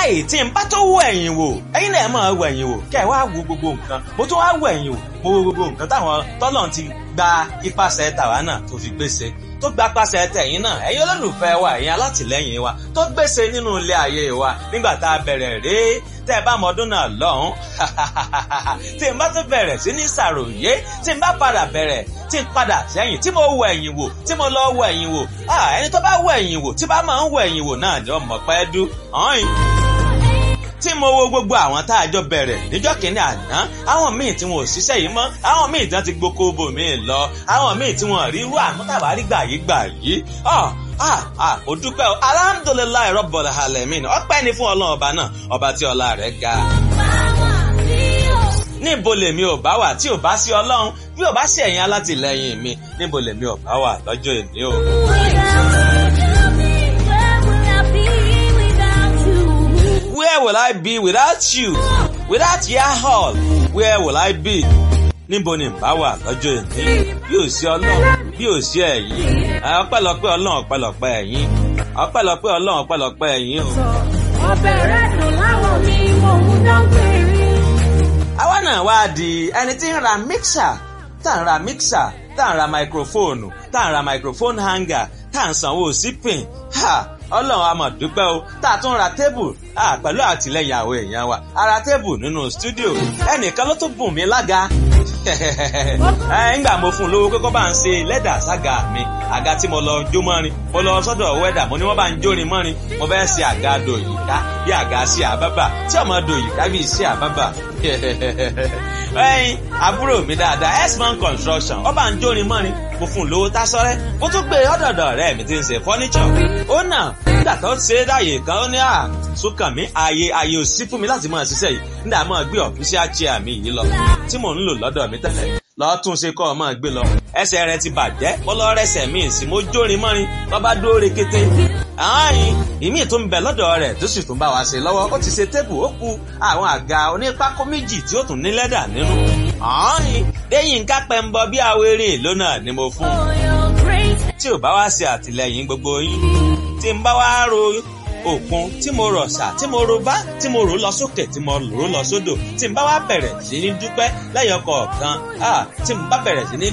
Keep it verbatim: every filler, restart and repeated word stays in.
báyìí tí n bá tó wọ ẹ̀yìn wò ẹ̀yin náà máa wọ ẹ̀yìn wò kẹ́ ẹ wá wo gbogbo nǹkan mo tún wá wọ ẹ̀yìn wò mo wo gbogbo nǹkan táwọn tọ́lọ́run ti gba ipasẹ̀ tàwa náà tó fi gbèsè tó gba pàṣẹ tẹ̀yìn náà ẹ̀yin olólùfẹ́ wa ẹ̀yin alátìlẹ́yìn wa tó gbèsè nínú ilé ayé wa nígbà tá a bẹ̀rẹ̀ rèé tẹ́ ẹ bá mọdún náà lọ́hùn tí n bá tún bẹ̀rẹ̀ sí ní ṣàròyé tí n bá padà bẹ̀rẹ̀ tí n padà sẹ́yìn tí mo wọ ẹ̀yìn wò tí mo lọ wọ ẹ̀yìn wò ẹni tó bá wọ ẹ̀yìn wò tí bá máa ń wọ ẹ̀yìn wò náà ni ọmọ pẹ́ dú ọ̀hìn tí mo wo gbogbo àwọn tá a jọ bẹ̀rẹ̀ níjọ́ kìíní àná àwọn míì tí wọn ò ṣiṣẹ́ yìí mọ́ àwọn míì tí wọ́n ti gboko bò míì lọ àwọn míì tí wọ́n rí irú àmútàbárí gbà yìí gbà yìí ọ̀ ah ah mo dúpẹ́ o alhamdulilayi rabbil alamin ọpẹ́ ni fún ọlọ́run ọba náà ọba tí ọlá rẹ̀ ga. níbo lèmi ò bá wà tí ò bá sí ọlọ́run bí ò bá sí ẹ̀yin alátìlẹ́yìn mi níbo lèmi ò bá wà lọ́jọ́ èní o. Where will I be without you? Without your hall, where will I be? Níbo ni bá wà lọ́jọ́ èní? Bí ò sí ọlọ́run, bí ò sí ẹ̀yin. Ọpẹ́lọpẹ́ ọlọ́run, ọpẹ́lọpẹ́ ẹ̀yin. Ọpẹ́lọpẹ́ ọlọ́run, ọpẹ́lọpẹ́ ẹ̀yin o. Ọbẹ̀ rẹ̀ dùn láwọn mi, mò ń dán péré. Àwa náà wá di ẹni tí ń ra mixer, tá ń ra mixer, tá ń ra microphone, tá ń ra microphone hanger, tá ń sanwó sípìn. Ha! Ọlọ́run a máa dúpẹ́ o tá a tún ra tébù pẹ̀lú àtìlẹ́yìn àwọn èèyàn wa a ra tébù nínú stúdíò ẹnìkan ló tún bùn mí lága ńgbà mo fún un lówó kókó bá ń ṣe lẹ́dà sága mi àga tí mo lọ jó mọ́rin mo lọ sọ́dọ̀ wẹ́dà mo ní wọ́n bá ń jórin mọ́rin mo fẹ́ ṣe àga dòyìká bí àga sí àbábà tí ọmọ dòyìká bí sí àbábà ẹyin àbúrò mi dáadáa S-Man construction ó bá ń jórin mọ́rin mo fún un lówó tásọ́rẹ́ mo tún gbé ọ̀dọ̀dọ̀ ọ̀rẹ́ mi tí ń ṣe fọ́níṣọ̀ ó nà nígbà tó ṣe é dáyè kan ó ní à sókàn mi ààyè ààyè ò sí fún mi láti máa ṣiṣẹ́ yìí nígbà máa gbé official chair mi yìí lọ tí mò ń lò lọ́dọ̀ mi tẹ́lẹ̀ lọ́ọ́ tún ṣe kọ́ ọ máa gbé lọ ẹsẹ̀ rẹ ti bàjẹ́ mo lọ rẹsẹ̀ míì sí mo jórin mọ́rin lọ́ bá dúró rekete ààyìn ìmíì tó ń bẹ lọ́dọ̀ rẹ̀ tó sì tún bá wa ṣe lọ́wọ́ ó ti ṣe tébù ó kù àwọn àga onípákó méjì tí ó tún ní lẹ́dà nínú ààyìn lẹ́yìn ká pẹ́ ń bọ bí awéré lónà ni mo fún un tí ò bá wá ṣe àtìlẹ́yìn gbogbo yín tí ń bá wá ro òkun tí mo rọ̀ ṣà tí mo ro bá tí mo rò lọ sókè tí mo rò lọ sódò tí ń bá wá bẹ̀rẹ̀ sí ní dúpẹ́ lẹ́yọ kọ̀ọ̀kan tí ń bá bẹ̀rẹ̀ sí ní